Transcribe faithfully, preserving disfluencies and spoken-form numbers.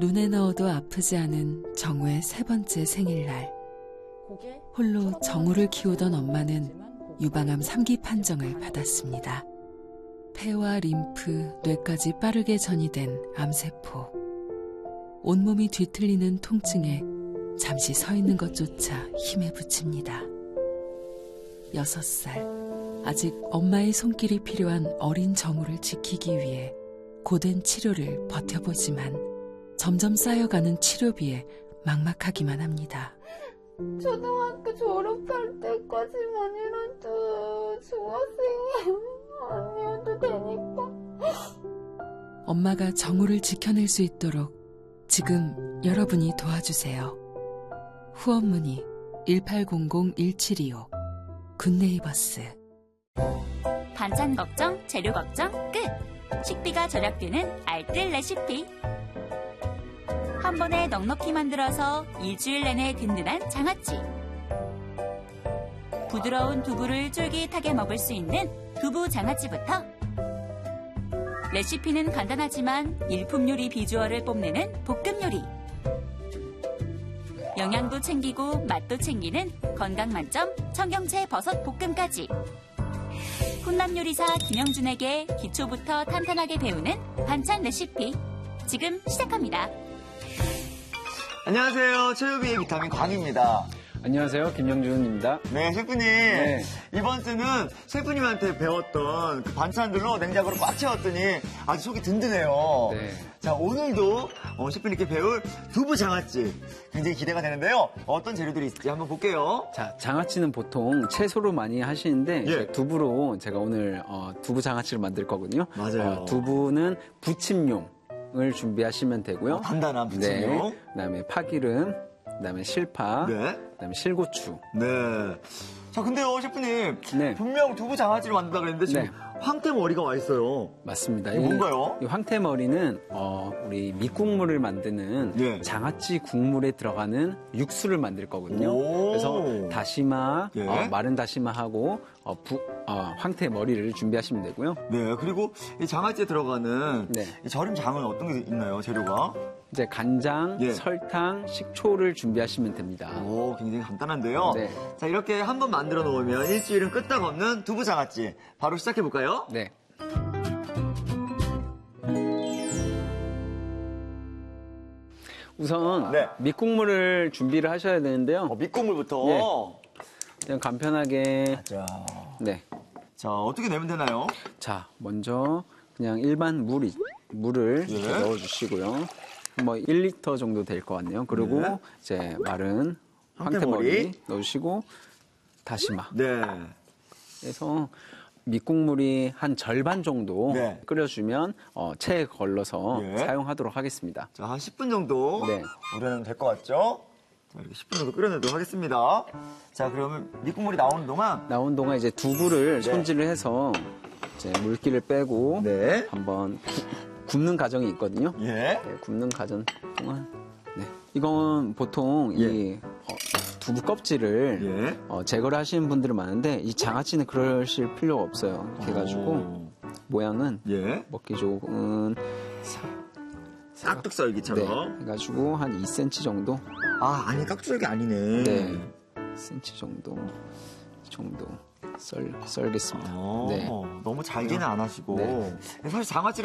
눈에 넣어도 아프지 않은 정우의 세 번째 생일날. 홀로 정우를 키우던 엄마는 유방암 삼 기 판정을 받았습니다. 폐와 림프, 뇌까지 빠르게 전이된 암세포. 온몸이 뒤틀리는 통증에 잠시 서 있는 것조차 힘에 부칩니다. 여섯 살, 아직 엄마의 손길이 필요한 어린 정우를 지키기 위해 고된 치료를 버텨보지만 점점 쌓여가는 치료비에 막막하기만 합니다. 초등학교 졸업할 때까지만이라도 중학생이 아니어도 되니까. 엄마가 정우를 지켜낼 수 있도록 지금 여러분이 도와주세요. 후원문의 일팔공공 일칠이오 굿네이버스. 반찬 걱정, 재료 걱정 끝! 식비가 절약되는 알뜰 레시피. 한 번에 넉넉히 만들어서 일주일 내내 든든한 장아찌. 부드러운 두부를 쫄깃하게 먹을 수 있는 두부 장아찌부터 레시피는 간단하지만 일품 요리 비주얼을 뽐내는 볶음 요리. 영양도 챙기고 맛도 챙기는 건강 만점 청경채 버섯 볶음까지. 훈남 요리사 김영준에게 기초부터 탄탄하게 배우는 반찬 레시피. 지금 시작합니다. 안녕하세요. 최유비의 비타민 광입니다. 안녕하세요. 김영준입니다. 네, 셰프님. 네. 이번 주는 셰프님한테 배웠던 그 반찬들로 냉장고를 꽉 채웠더니 아주 속이 든든해요. 네. 자, 오늘도 어, 셰프님께 배울 두부 장아찌 굉장히 기대가 되는데요. 어떤 재료들이 있을지 한번 볼게요. 자, 장아찌는 보통 채소로 많이 하시는데 예. 두부로 제가 오늘 어, 두부 장아찌를 만들 거거든요. 맞아요. 어, 두부는 부침용. 을 준비하시면 되고요. 어, 단단한 부침용. 네. 그다음에 파기름, 그다음에 실파, 네. 그다음에 실고추. 네. 자, 근데요, 셰프님. 네. 분명 두부 장아찌를 만든다 그랬는데 지금 네. 황태머리가 와 있어요. 맞습니다. 이게 뭔가요? 이, 이 황태머리는 어, 우리 밑국물을 만드는 예. 장아찌 국물에 들어가는 육수를 만들 거거든요. 오. 그래서 다시마, 예. 어, 마른 다시마하고 어, 부, 어, 황태머리를 준비하시면 되고요. 네, 그리고 이 장아찌에 들어가는 네. 이 절임 장은 어떤 게 있나요, 재료가? 이제 간장, 예. 설탕, 식초를 준비하시면 됩니다. 오, 굉장히 간단한데요. 네. 자, 이렇게 한번 만들어 놓으면 일주일은 끄떡없는 두부 장아찌. 바로 시작해 볼까요? 네. 우선 네. 밑국물을 준비를 하셔야 되는데요. 어, 밑국물부터. 네. 그냥 간편하게. 자, 네. 자, 어떻게 내면 되나요? 자, 먼저 그냥 일반 물, 물을 예. 이렇게 넣어주시고요. 뭐 일 리터 정도 될 것 같네요. 그리고 네. 이제 마른 황태머리. 황태머리 넣으시고 다시마. 네. 그래서 밑국물이 한 절반 정도 네. 끓여주면 어, 체에 걸러서 예. 사용하도록 하겠습니다. 자, 한 십 분 정도 네. 우려내면 될 것 같죠? 자, 이렇게 십 분 정도 끓여내도록 하겠습니다. 자, 그러면 밑국물이 나오는 동안. 나온 동안 이제 두부를 네. 손질을 해서 이제 물기를 빼고 네. 한번 구- 굽는 과정이 있거든요. 예. 네, 굽는 과정 동안 네. 이건 보통 예. 이 어, 두부 껍질을 예. 어, 제거를 하시는 분들은 많은데 이 장아찌는 그러실 필요가 없어요. 이렇게 해가지고 오. 모양은 예. 먹기 좋은 깍둑썰기처럼. 네, 해가지고 한 이 센티미터 정도. 아, 아니, 깍둑썰기 아니네. 네, 이 센티미터 정도 정도 썰 썰겠습니다. 어, 네. 너무 잘게는 안 하시고. 네. 사실 장아찌